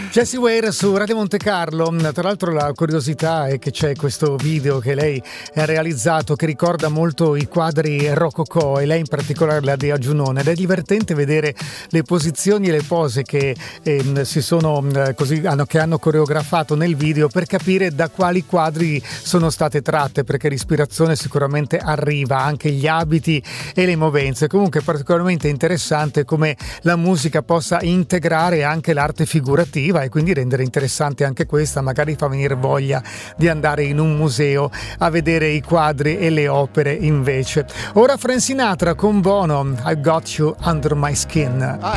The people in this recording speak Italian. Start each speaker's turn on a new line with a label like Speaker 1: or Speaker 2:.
Speaker 1: Jessie Ware su Radio Monte Carlo. Tra l'altro la curiosità è che c'è questo video che lei ha realizzato che ricorda molto i quadri rococò, e lei in particolare la Dea Giunone, ed è divertente vedere le posizioni e le pose che che hanno coreografato nel video, per capire da quali quadri sono state tratte, perché l'ispirazione sicuramente arriva, anche gli abiti e le movenze. Comunque è particolarmente interessante come la musica possa integrare anche l'arte figurativa e quindi rendere interessante anche questa, magari fa venire voglia di andare in un museo a vedere i quadri e le opere invece. Ora Frank Sinatra con Bono, I Got You Under My Skin.